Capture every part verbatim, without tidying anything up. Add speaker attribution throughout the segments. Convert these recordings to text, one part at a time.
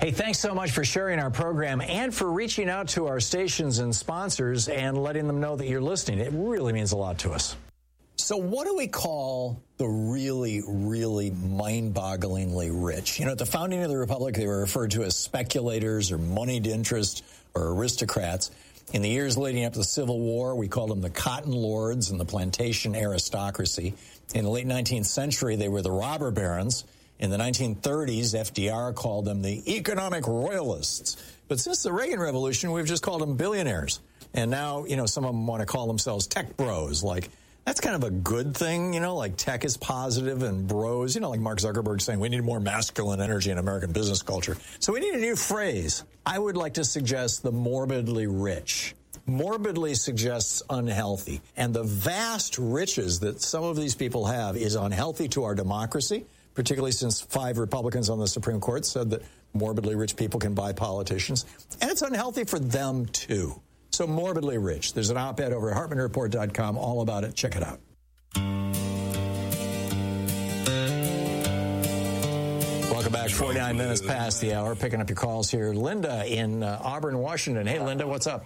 Speaker 1: Hey, thanks so much for sharing our program and for reaching out to our stations and sponsors and letting them know that you're listening. It really means a lot to us. So what do we call the really, really mind-bogglingly rich? You know, at the founding of the Republic, they were referred to as speculators or moneyed interest or aristocrats. In the years leading up to the Civil War, we called them the cotton lords and the plantation aristocracy. In the late nineteenth century, they were the robber barons. In the nineteen thirties, F D R called them the economic royalists. But since the Reagan Revolution, we've just called them billionaires. And now, you know, some of them want to call themselves tech bros. Like, that's kind of a good thing, you know, like tech is positive and bros, you know, like Mark Zuckerberg saying we need more masculine energy in American business culture. So we need a new phrase. I would like to suggest the morbidly rich. Morbidly suggests unhealthy. And the vast riches that some of these people have is unhealthy to our democracy, particularly since five Republicans on the Supreme Court said that morbidly rich people can buy politicians. And it's unhealthy for them, too. So morbidly rich. There's an op-ed over at Hartmann Report dot com all about it. Check it out. Welcome back. forty-nine minutes past the hour. Picking up your calls here. Linda in uh, Auburn, Washington. Hey, Linda, what's up?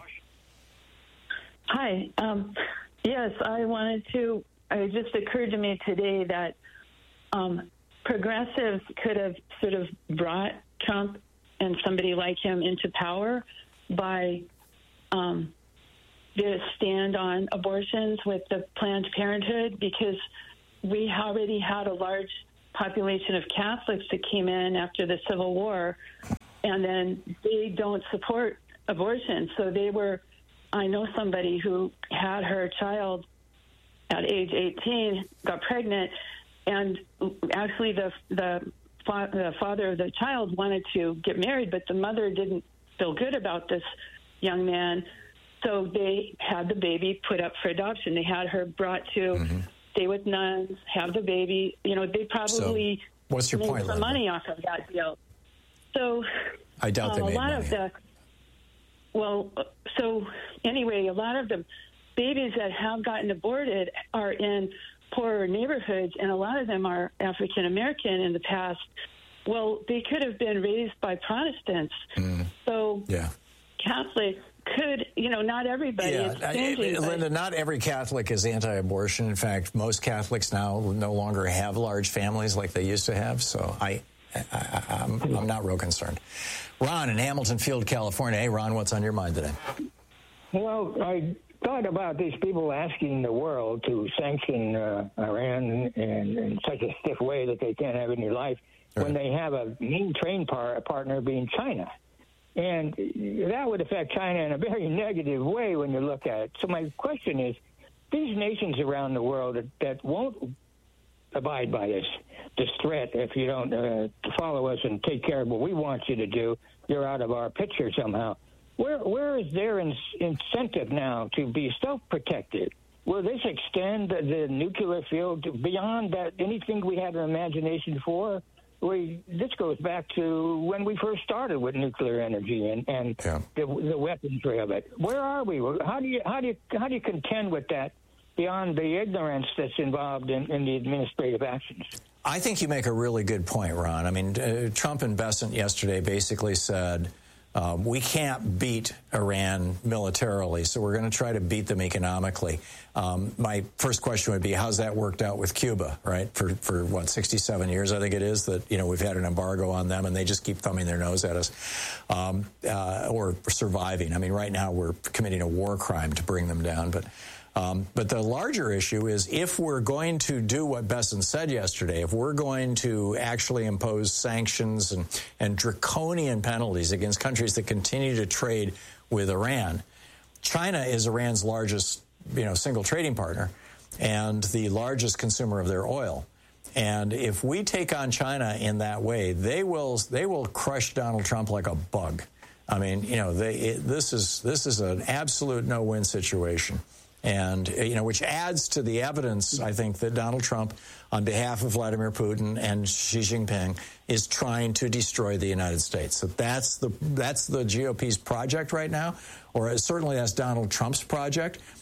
Speaker 2: Hi. Um, yes, I wanted to, it just occurred to me today that um, progressives could have sort of brought Trump and somebody like him into power by um, their stand on abortions with the Planned Parenthood, because we already had a large population of Catholics that came in after the Civil War, and then they don't support abortion. So they were, I know somebody who had her child at age eighteen, got pregnant, and actually the the, fa- the father of the child wanted to get married, but the mother didn't feel good about this young man, so they had the baby put up for adoption. They had her brought to mm-hmm. stay with nuns, have the baby. You know, they probably
Speaker 1: so what's your
Speaker 2: made
Speaker 1: point,
Speaker 2: some
Speaker 1: Linda?
Speaker 2: money off of that deal. So
Speaker 1: I doubt
Speaker 2: um,
Speaker 1: they made
Speaker 2: a lot
Speaker 1: money.
Speaker 2: of the well, so anyway, a lot of the babies that have gotten aborted are in poorer neighborhoods, and a lot of them are African American in the past. Well, they could have been raised by Protestants. Mm. So
Speaker 1: yeah.
Speaker 2: Catholics could, you know, not everybody
Speaker 1: yeah.
Speaker 2: is changing.
Speaker 1: I, Linda, not every Catholic is anti-abortion. In fact, most Catholics now no longer have large families like they used to have. So I, I, I'm, I'm not real concerned. Ron in Hamilton Field, California. Hey, Ron, what's on your mind today?
Speaker 3: Well, I thought about these people asking the world to sanction uh, Iran in, in such a stiff way that they can't have any life right. when they have a main trade par- partner being China. And that would affect China in a very negative way when you look at it. So my question is, these nations around the world that, that won't abide by this, this threat, if you don't uh, follow us and take care of what we want you to do, you're out of our picture somehow. Where Where is their in- incentive now to be self-protected? Will this extend the, the nuclear field to beyond that anything we had an imagination for? We, this goes back to when we first started with nuclear energy and, and yeah. the, the weaponry of it. Where are we? How do you how do you how do you contend with that beyond the ignorance that's involved in, in the administrative actions?
Speaker 1: I think you make a really good point, Ron. I mean, uh, Trump and Bessent yesterday basically said, Uh, we can't beat Iran militarily, so we're going to try to beat them economically. Um, my first question would be, how's that worked out with Cuba, right? For, for what, sixty-seven years, I think it is, that, you know, we've had an embargo on them, and they just keep thumbing their nose at us, um, uh, or surviving. I mean, right now we're committing a war crime to bring them down, but... Um, but the larger issue is, if we're going to do what Bessent said yesterday, if we're going to actually impose sanctions and, and draconian penalties against countries that continue to trade with Iran, China is Iran's largest, you know, single trading partner and the largest consumer of their oil. And if we take on China in that way, they will they will crush Donald Trump like a bug. I mean, you know, they, it, this is this is an absolute no-win situation. And, you know, which adds to the evidence, I think, that Donald Trump, on behalf of Vladimir Putin and Xi Jinping, is trying to destroy the United States. So that's the that's the G O P's project right now, or certainly that's Donald Trump's project.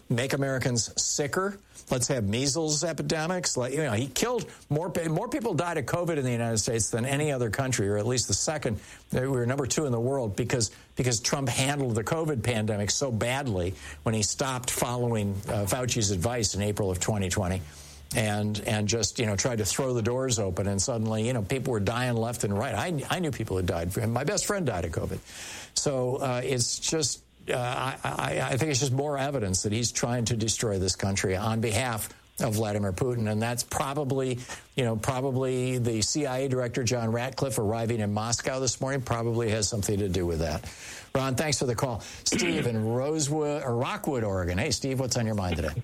Speaker 1: make Americans sicker. Let's have measles epidemics. Like, you know, he killed more more people died of COVID in the United States than any other country, or at least the second. We were number two in the world because because Trump handled the COVID pandemic so badly when he stopped following uh, Fauci's advice in April of twenty twenty. And and just, you know, tried to throw the doors open, and suddenly, you know, people were dying left and right. I, I knew people who died. My best friend died of COVID. So uh, it's just, uh, I, I think it's just more evidence that he's trying to destroy this country on behalf of Vladimir Putin. And that's probably, you know, probably the C I A director, John Ratcliffe, arriving in Moscow this morning probably has something to do with that. Ron, thanks for the call. Steve in Rosewood, or Rockwood, Oregon. Hey, Steve, what's on your mind today?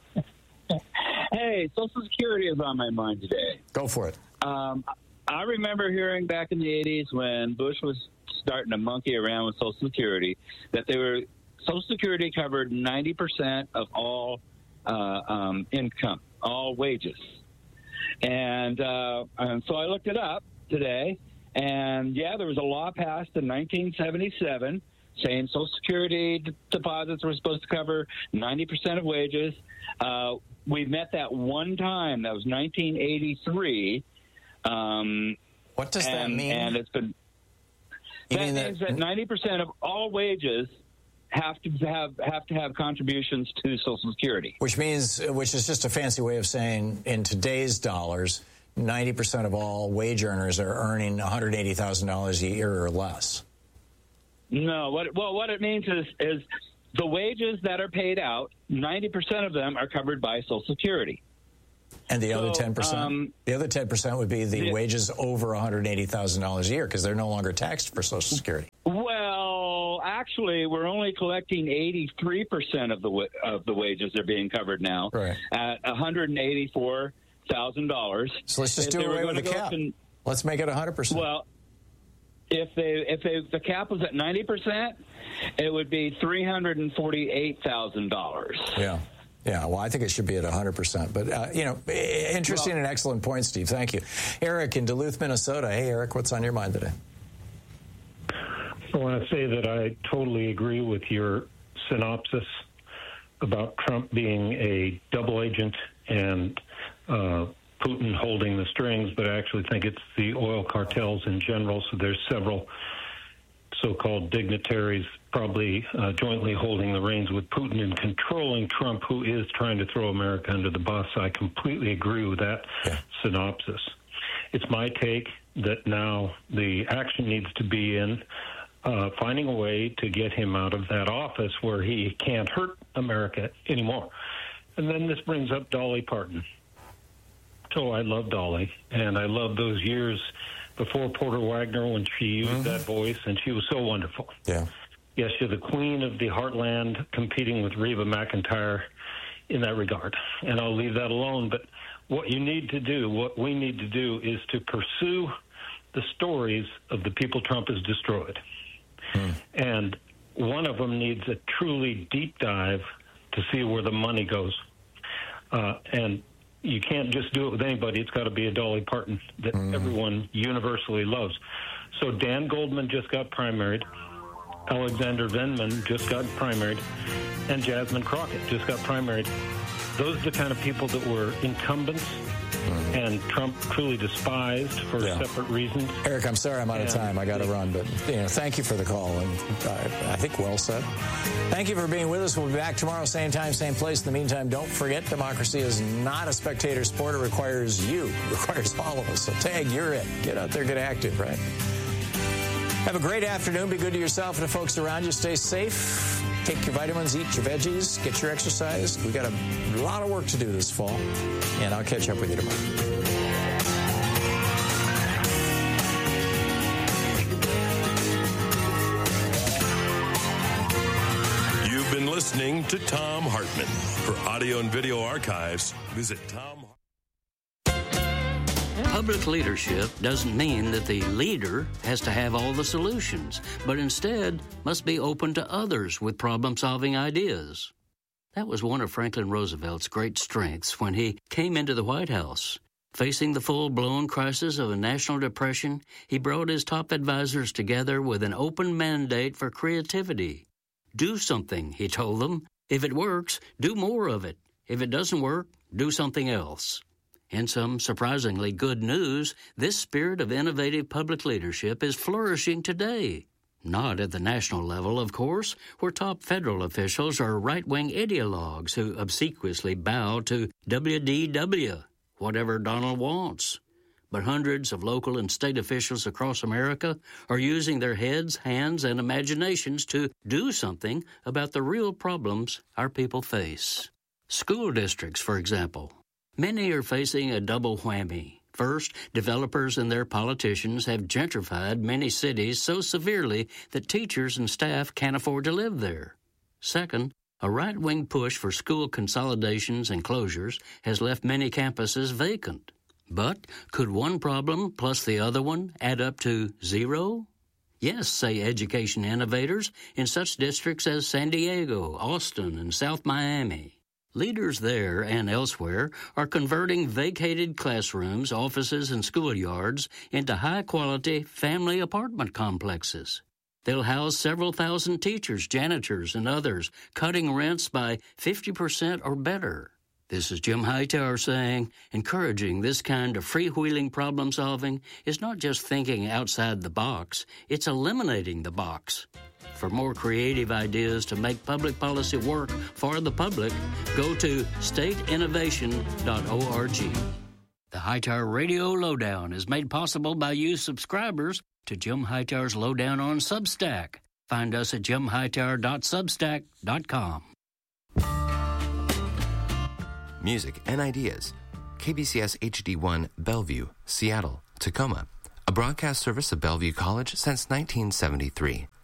Speaker 4: Hey, Social Security is on my mind today.
Speaker 1: Go for it.
Speaker 4: Um, I remember hearing back in the eighties when Bush was starting to monkey around with Social Security that they were Social Security covered ninety percent of all uh, um, income, all wages. And, uh, and so I looked it up today, and, yeah, there was a law passed in nineteen seventy-seven saying Social Security d- deposits were supposed to cover ninety percent of wages. Uh, we met that one time. That was nineteen eighty-three. Um,
Speaker 1: what does
Speaker 4: and,
Speaker 1: that mean?
Speaker 4: And it's been
Speaker 1: you
Speaker 4: that
Speaker 1: mean
Speaker 4: means
Speaker 1: that,
Speaker 4: that ninety percent of all wages have to have have to have contributions to Social Security.
Speaker 1: Which means, which is just a fancy way of saying, in today's dollars, ninety percent of all wage earners are earning one hundred eighty thousand dollars a year or less.
Speaker 4: No, what well, what it means is is the wages that are paid out, ninety percent of them are covered by Social Security.
Speaker 1: And the
Speaker 4: so,
Speaker 1: other ten percent? Um, the other ten percent would be the, the wages over one hundred eighty thousand dollars a year because they're no longer taxed for Social Security.
Speaker 4: Well, actually, we're only collecting eighty-three percent of the of the wages are being covered now,
Speaker 1: right,
Speaker 4: at one hundred eighty-four thousand dollars.
Speaker 1: So let's just if do away with the cap. And, let's make it one hundred percent.
Speaker 4: Well, if they if they, the cap was at ninety percent, it would be three hundred forty-eight thousand dollars.
Speaker 1: Yeah. Yeah, well, I think it should be at one hundred percent. But, uh, you know, interesting well, and excellent point, Steve. Thank you. Eric in Duluth, Minnesota. Hey, Eric, what's on your mind today?
Speaker 5: I want to say that I totally agree with your synopsis about Trump being a double agent and uh, Putin holding the strings, but I actually think it's the oil cartels in general. So there's several so-called dignitaries probably uh, jointly holding the reins with Putin and controlling Trump, who is trying to throw America under the bus. I completely agree with that yeah. synopsis. It's my take that now the action needs to be in uh, finding a way to get him out of that office where he can't hurt America anymore. And then this brings up Dolly Parton. So I love Dolly, and I love those years before Porter Wagner when she used mm-hmm. that voice, and she was so wonderful.
Speaker 1: Yeah.
Speaker 5: Yes, you're the queen of the heartland, competing with Reba McEntire in that regard. And I'll leave that alone. But what you need to do, what we need to do, is to pursue the stories of the people Trump has destroyed. Mm. And one of them needs a truly deep dive to see where the money goes. Uh, and you can't just do it with anybody. It's got to be a Dolly Parton that mm. everyone universally loves. So Dan Goldman just got primaried. Alexander Vindman just got primaried. And Jasmine Crockett just got primaried. Those are the kind of people that were incumbents mm. and Trump truly despised for yeah. separate reasons.
Speaker 1: Eric, I'm sorry I'm out and, of time. I got to yeah. run. But you know, thank you for the call. And I, I think well said. Thank you for being with us. We'll be back tomorrow, same time, same place. In the meantime, don't forget, democracy is not a spectator sport. It requires you. It requires all of us. So tag, you're it. Get out there, get active, right? Have a great afternoon. Be good to yourself and the folks around you. Stay safe. Take your vitamins, eat your veggies, get your exercise. We've got a lot of work to do this fall, and I'll catch up with you tomorrow.
Speaker 6: You've been listening to Thom Hartmann. For audio and video archives, visit Thom.
Speaker 7: Public leadership doesn't mean that the leader has to have all the solutions, but instead must be open to others with problem-solving ideas. That was one of Franklin Roosevelt's great strengths when he came into the White House. Facing the full-blown crisis of a national depression, he brought his top advisors together with an open mandate for creativity. Do something, he told them, If it works, do more of it. If it doesn't work, do something else. In some surprisingly good news, this spirit of innovative public leadership is flourishing today. Not at the national level, of course, where top federal officials are right-wing ideologues who obsequiously bow to W D W, whatever Donald wants. But hundreds of local and state officials across America are using their heads, hands, and imaginations to do something about the real problems our people face. School districts, for example. Many are facing a double whammy. First, developers and their politicians have gentrified many cities so severely that teachers and staff can't afford to live there. Second, a right-wing push for school consolidations and closures has left many campuses vacant. But could one problem plus the other one add up to zero? Yes, say education innovators in such districts as San Diego, Austin, and South Miami. Leaders there and elsewhere are converting vacated classrooms, offices, and schoolyards into high-quality family apartment complexes. They'll house several thousand teachers, janitors, and others, cutting rents by fifty percent or better. This is Jim Hightower saying, encouraging this kind of freewheeling problem-solving is not just thinking outside the box, it's eliminating the box. For more creative ideas to make public policy work for the public, go to state innovation dot org. The Hightower Radio Lowdown is made possible by you subscribers to Jim Hightower's Lowdown on Substack. Find us at jim hightower dot substack dot com.
Speaker 8: Music and ideas. K B C S H D one, Bellevue, Seattle, Tacoma. A broadcast service of Bellevue College since nineteen seventy-three.